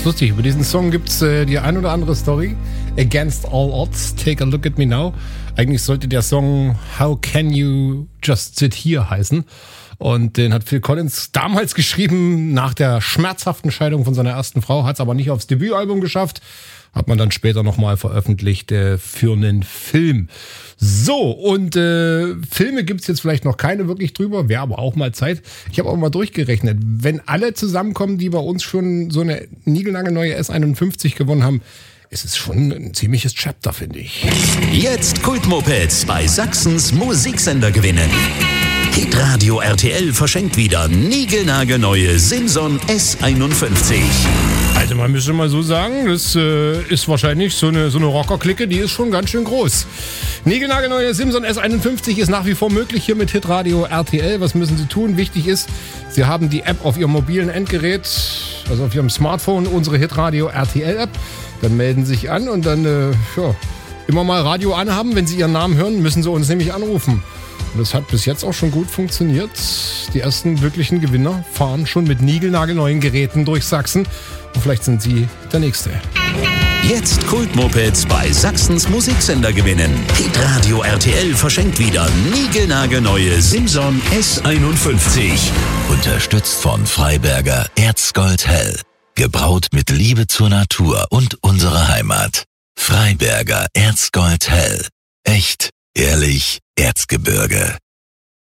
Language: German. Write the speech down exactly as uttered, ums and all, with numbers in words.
lustig. Über diesen Song gibt es äh, die ein oder andere Story. Against All Odds, Take a Look at Me Now. Eigentlich sollte der Song How Can You Just Sit Here heißen. Und den hat Phil Collins damals geschrieben, nach der schmerzhaften Scheidung von seiner ersten Frau. Hat es aber nicht aufs Debütalbum geschafft. Hat man dann später nochmal veröffentlicht äh, für einen Film. So, und äh, Filme gibt's jetzt vielleicht noch keine wirklich drüber, wäre aber auch mal Zeit. Ich habe auch mal durchgerechnet, wenn alle zusammenkommen, die bei uns schon so eine niegelnagelneue S einundfünfzig gewonnen haben, ist es schon ein ziemliches Chapter, finde ich. Jetzt Kultmopeds bei Sachsens Musiksender gewinnen. Hitradio R T L verschenkt wieder niegelnagelneue Simson S einundfünfzig. Also man müsste mal so sagen, das äh, ist wahrscheinlich so eine, so eine Rocker-Clique, die ist schon ganz schön groß. Niegelnagelneue Simson S einundfünfzig ist nach wie vor möglich hier mit Hitradio R T L. Was müssen Sie tun? Wichtig ist, Sie haben die App auf Ihrem mobilen Endgerät, also auf Ihrem Smartphone, unsere Hitradio R T L App. Dann melden Sie sich an und dann äh, ja, immer mal Radio anhaben. Wenn Sie Ihren Namen hören, müssen Sie uns nämlich anrufen. Und das hat bis jetzt auch schon gut funktioniert. Die ersten wirklichen Gewinner fahren schon mit niegelnagelneuen Geräten durch Sachsen. Und vielleicht sind Sie der Nächste. Jetzt Kultmopeds bei Sachsens Musiksender gewinnen. Hitradio R T L verschenkt wieder niegelnagelneue Simson S einundfünfzig. Unterstützt von Freiberger Erzgold Hell. Gebraut mit Liebe zur Natur und unserer Heimat. Freiberger Erzgold Hell. Echt, ehrlich, Erzgebirge.